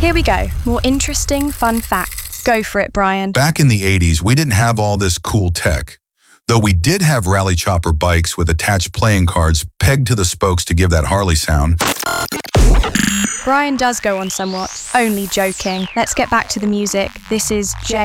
Here we go. More interesting, fun facts. Go for it, Brian. Back in the 80s, we didn't have all this cool tech. Though we did have rally chopper bikes with attached playing cards pegged to the spokes to give that Harley sound. Brian does go on somewhat. Only joking. Let's get back to the music. This is J